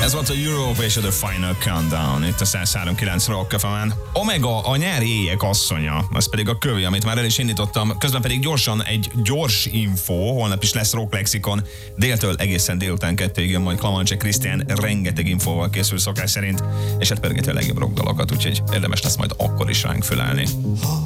Ez volt a Europe és a The Final Countdown itt a 103.9 Rock FM-en. Omega, a nyári éjek asszonya, ez pedig a kövi, amit már el is indítottam. Közben pedig gyorsan egy gyors info, holnap is lesz Rock Lexikon, déltől egészen délután 2-ig jön majd Klamancsek Krisztián, rengeteg infóval készül szokás szerint, és hát pörgeti a legjobb rock dalokat, úgyhogy érdemes lesz majd akkor is ránk fölelni.